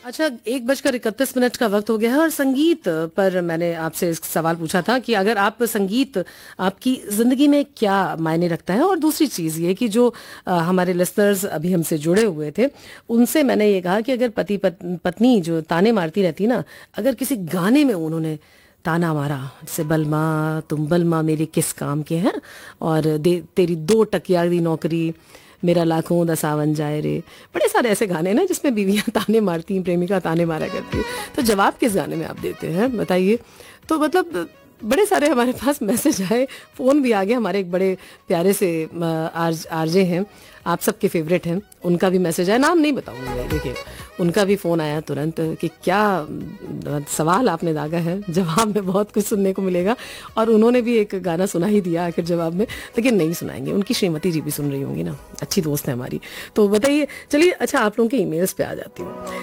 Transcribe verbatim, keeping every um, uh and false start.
अच्छा, एक बजकर इकतीस मिनट का वक्त हो गया है और संगीत पर मैंने आपसे एक सवाल पूछा था कि अगर आप संगीत आपकी जिंदगी में क्या मायने रखता है। और दूसरी चीज़ ये कि जो अ, हमारे लिसनर्स अभी हमसे जुड़े हुए थे उनसे मैंने ये कहा कि अगर पति पत, पत्नी जो ताने मारती रहती ना, अगर किसी गाने में उन्होंने ताना मारा जैसे बलमा तुम बलमा मेरे किस काम के हैं, और दे तेरी दो टकिया दी नौकरी, मेरा लाखों दा सावन जाए रे, बड़े सारे ऐसे गाने ना जिसमें बीवियां ताने मारती हैं, प्रेमिका ताने मारा करती है। तो जवाब किस गाने में आप देते हैं बताइए। तो मतलब बड़े सारे हमारे पास मैसेज आए, फ़ोन भी आ गया। हमारे एक बड़े प्यारे से आर आरजे हैं, आप सबके फेवरेट हैं, उनका भी मैसेज आया, नाम नहीं बताऊंगी मैं, देखिए उनका भी फ़ोन आया तुरंत कि क्या अ, सवाल आपने दागा है, जवाब में बहुत कुछ सुनने को मिलेगा। और उन्होंने भी एक गाना सुना ही दिया आखिर जवाब में, लेकिन नहीं सुनाएंगे, उनकी श्रीमती जी भी सुन रही होंगी ना, अच्छी दोस्त है हमारी। तो बताइए, चलिए अच्छा आप लोगों के ईमेल्स पे आ जाती हूँ।